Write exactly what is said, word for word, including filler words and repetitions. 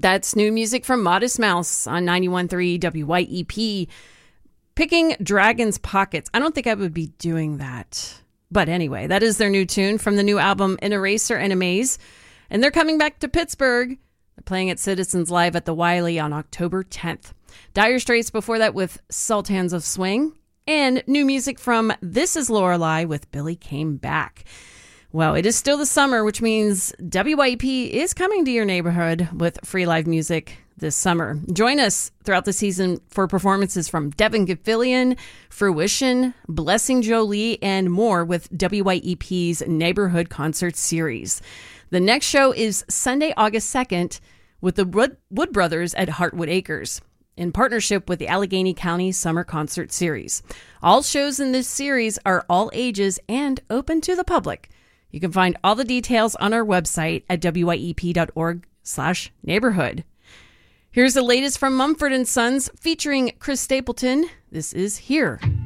That's new music from Modest Mouse on ninety-one point three W Y E P. Picking Dragon's Pockets. I don't think I would be doing that. But anyway, that is their new tune from the new album An Eraser and a Maze. And they're coming back to Pittsburgh. They're playing at Citizens Live at the Wiley on October tenth. Dire Straits before that with Sultans of Swing. And new music from This Is Lorelei with Billy Came Back. Well, it is still the summer, which means W Y E P is coming to your neighborhood with free live music this summer. Join us throughout the season for performances from Devin Gilfillian, Fruition, Blessing Jolie, and more with W Y E P's Neighborhood Concert Series. The next show is Sunday, August second with the Wood, Wood Brothers at Heartwood Acres in partnership with the Allegheny County Summer Concert Series. All shows in this series are all ages and open to the public. You can find all the details on our website at W Y E P dot org slash neighborhood. Here's the latest from Mumford and Sons featuring Chris Stapleton. This is Here.